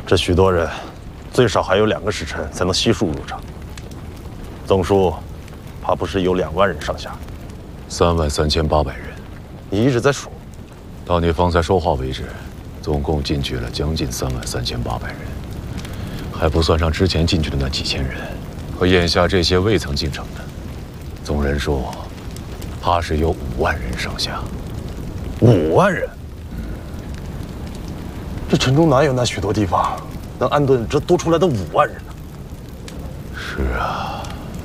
这许多人，最少还有2个时辰才能悉数入城，总数怕不是有2万人上下。 33800人。 你一直在数， 到你方才说话为止，总共进去了将近33800人，还不算上之前进去的那几千人，和眼下这些未曾进城的，总人数怕是有5万人上下。 5万人？这城中哪有那许多地方能安顿这多出来的5万人呢？ 是啊。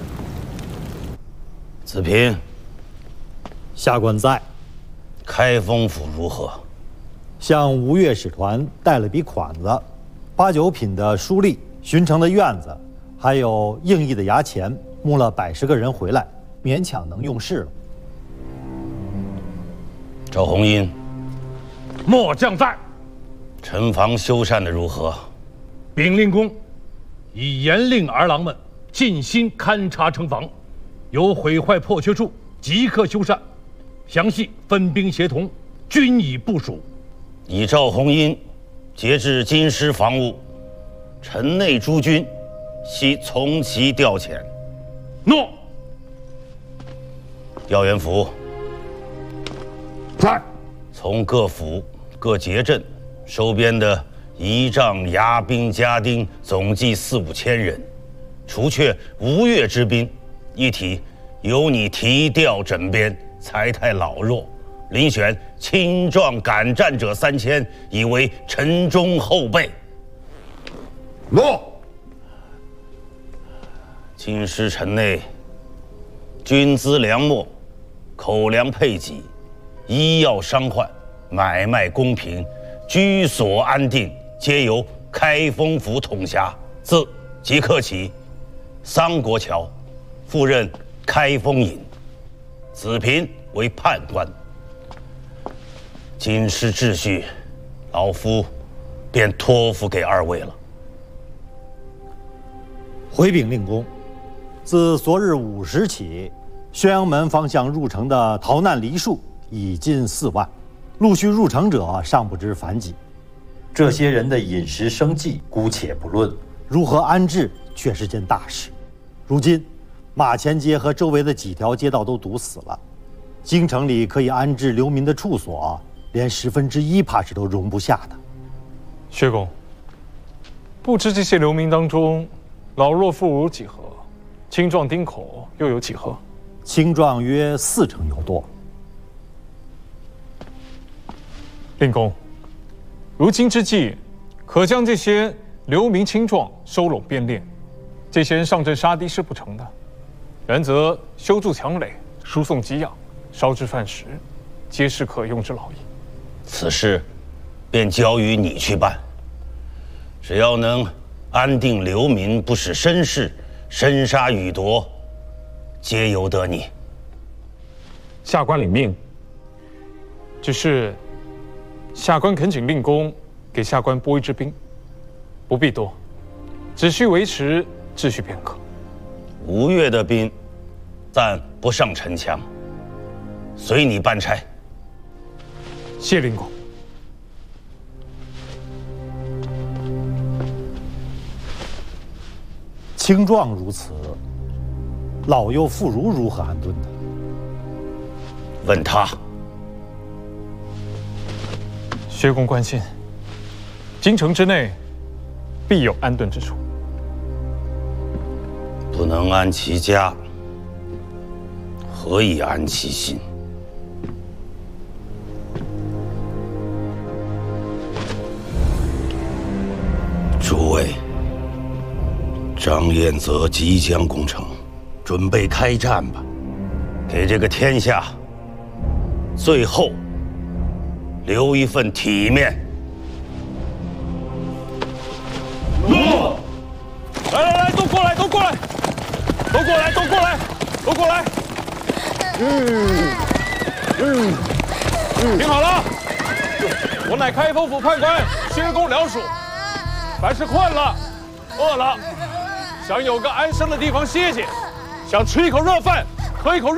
子平， 下官在。 开封府如何？ 向吴越使团带了笔款子，8、9品的书吏、巡城的院子，还有应役的衙前，募了100-10个人回来，勉强能用事了。 赵弘殷， 末将在。 城防修缮的如何？ 禀令公，已严令儿郎们尽心勘察城防，有毁坏破缺处，即刻修缮。详细分兵协同，均已部署。 以赵弘殷节制京师防务，城内诸军悉从其调遣。 诺。 调元符在。 从各府各节镇收编的仪仗、牙兵、家丁总计4、5千人，除却吴越之兵，一体由你提调整编。才太老弱，遴选青壮敢战者3000，以为城中后备。 诺。 京师城内，军资粮秣、口粮配给、医药伤患、买卖公平、居所安定，皆由开封府统辖。自即刻起，桑国桥赴任开封尹。子平为判官，京师秩序，老夫便托付给2位了。 回禀令公，自昨日午时起，宣阳门方向入城的逃难黎庶已近4万，陆续入城者尚不知凡几。这些人的饮食生计姑且不论，如何安置却是件大事。如今马前街和周围的几条街道都堵死了，京城里可以安置流民的处所，连1/10怕是都容不下的。 薛公，不知这些流民当中，老弱妇孺几何？青壮丁口又有几何？ 青壮约40%有多。 令公，如今之计，可将这些流民青壮收拢编练，这些人上阵杀敌是不成的。然则修筑墙垒、输送给养、烧制饭食，皆是可用之劳役。 此事便交于你去办。只要能安定流民，不使绅士生杀予夺，皆由得你。 下官领命。只是下官恳请令公给下官拨一支兵，不必多，只需维持秩序便可。 吴越的兵暂不上城墙，随你办差。 谢令公。 青壮如此，老幼妇孺如何安顿呢？ 问他。 薛公关心，京城之内必有安顿之处。 不能安其家，何以安其心？诸位，张彦泽即将攻城，准备开战吧，给这个天下最后留一份体面。 诺！来来来，都过来，都过来，都过来，都过来，都过来！听好了，我乃开封府判官薛公僚属，凡是困了、饿了，想有个安身的地方歇歇，想吃一口热饭，喝一口热